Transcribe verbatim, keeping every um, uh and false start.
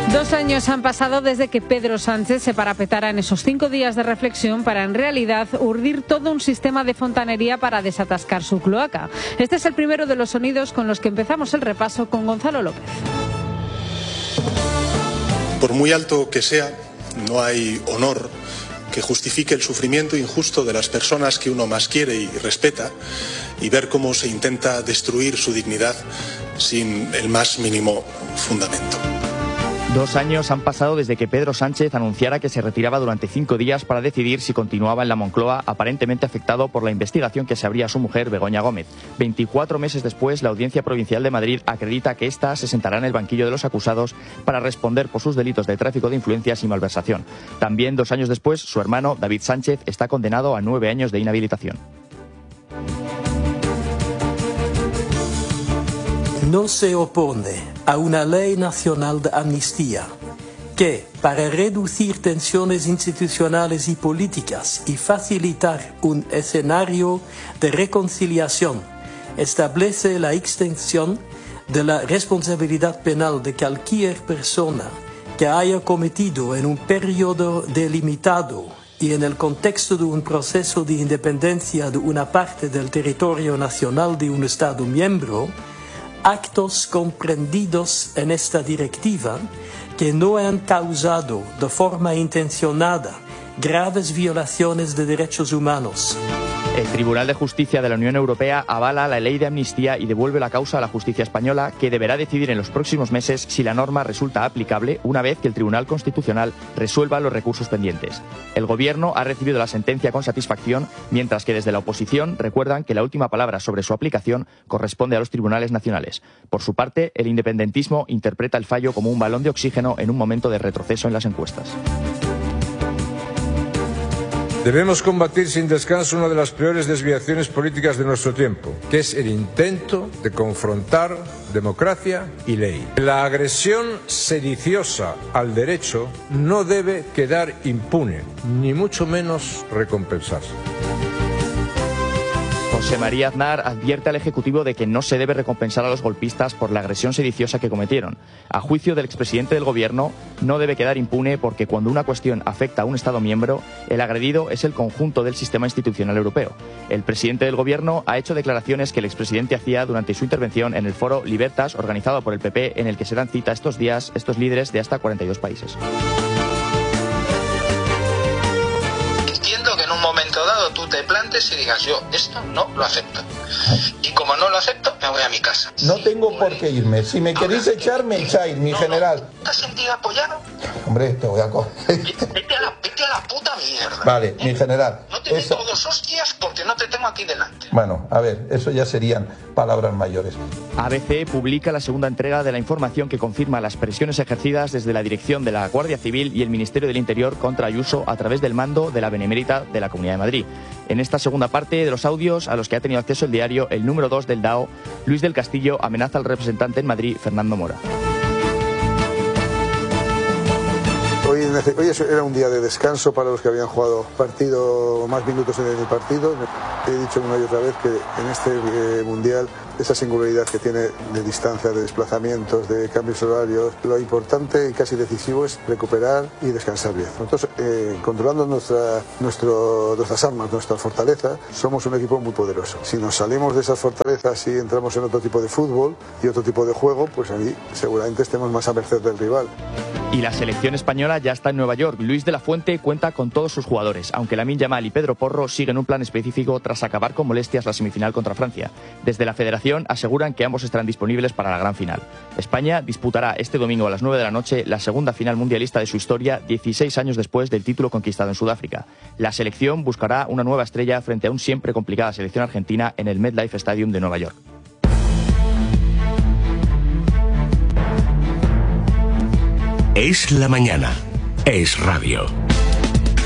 Dos años han pasado desde que Pedro Sánchez se parapetara en esos cinco días de reflexión para, en realidad, urdir todo un sistema de fontanería para desatascar su cloaca. Este es el primero de los sonidos con los que empezamos el repaso con Gonzalo López. Por muy alto que sea, no hay honor que justifique el sufrimiento injusto de las personas que uno más quiere y respeta, y ver cómo se intenta destruir su dignidad sin el más mínimo fundamento. Dos años han pasado desde que Pedro Sánchez anunciara que se retiraba durante cinco días para decidir si continuaba en la Moncloa, aparentemente afectado por la investigación que se abría a su mujer, Begoña Gómez. Veinticuatro meses después, la Audiencia Provincial de Madrid acredita que ésta se sentará en el banquillo de los acusados para responder por sus delitos de tráfico de influencias y malversación. También, dos años después, su hermano, David Sánchez, está condenado a nueve años de inhabilitación. No se opone a una ley nacional de amnistía que, para reducir tensiones institucionales y políticas y facilitar un escenario de reconciliación, establece la extensión de la responsabilidad penal de cualquier persona que haya cometido en un periodo delimitado y en el contexto de un proceso de independencia de una parte del territorio nacional de un Estado miembro, actos comprendidos en esta directiva que no han causado de forma intencionada graves violaciones de derechos humanos. El Tribunal de Justicia de la Unión Europea avala la ley de amnistía y devuelve la causa a la justicia española, que deberá decidir en los próximos meses si la norma resulta aplicable una vez que el Tribunal Constitucional resuelva los recursos pendientes. El Gobierno ha recibido la sentencia con satisfacción, mientras que desde la oposición recuerdan que la última palabra sobre su aplicación corresponde a los tribunales nacionales. Por su parte, el independentismo interpreta el fallo como un balón de oxígeno en un momento de retroceso en las encuestas. Debemos combatir sin descanso una de las peores desviaciones políticas de nuestro tiempo, que es el intento de confrontar democracia y ley. La agresión sediciosa al derecho no debe quedar impune, ni mucho menos recompensarse. José María Aznar advierte al Ejecutivo de que no se debe recompensar a los golpistas por la agresión sediciosa que cometieron. A juicio del expresidente del Gobierno, no debe quedar impune porque cuando una cuestión afecta a un Estado miembro, el agredido es el conjunto del sistema institucional europeo. El presidente del Gobierno ha hecho declaraciones que el expresidente hacía durante su intervención en el foro Libertas, organizado por el P P, en el que se dan cita estos días estos líderes de hasta cuarenta y dos países. Entiendo que en un momento dado tú te plantes y digas, yo esto no lo acepto. Y como no lo acepto, me voy a mi casa. No tengo por qué irme. Si me queréis echar, me echáis, mi no, general. No, ¿te has sentido apoyado? Hombre, te voy a coger. Vete a la, vete a la puta mierda. Vale, ¿eh? mi general. No te eso... meto dos hostias porque no te tengo aquí delante. Bueno, a ver, eso ya serían palabras mayores. A B C publica la segunda entrega de la información que confirma las presiones ejercidas desde la dirección de la Guardia Civil y el Ministerio del Interior contra Ayuso a través del mando de la Benemérita de la Comunidad de Madrid. En esta segunda parte de los audios a los que ha tenido acceso el diario, el número dos del D A O, Luis del Castillo, amenaza al representante en Madrid, Fernando Mora. Hoy, hoy era un día de descanso para los que habían jugado partido, más minutos en el partido. He dicho una y otra vez que en este eh, Mundial, esa singularidad que tiene de distancia, de desplazamientos, de cambios horarios, lo importante y casi decisivo es recuperar y descansar bien. Nosotros, eh, controlando nuestra, nuestro, nuestras armas, nuestra fortaleza, somos un equipo muy poderoso. Si nos salimos de esas fortalezas y entramos en otro tipo de fútbol y otro tipo de juego, pues ahí seguramente estemos más a merced del rival. Y la selección española ya está en Nueva York. Luis de la Fuente cuenta con todos sus jugadores, aunque Lamine Yamal y Pedro Porro siguen un plan específico tras acabar con molestias la semifinal contra Francia. Desde la Federación aseguran que ambos estarán disponibles para la gran final. España disputará este domingo a las nueve de la noche la segunda final mundialista de su historia, dieciséis años después del título conquistado en Sudáfrica. La selección buscará una nueva estrella frente a un siempre complicada selección argentina en el MetLife Stadium de Nueva York. Es la mañana. Es radio.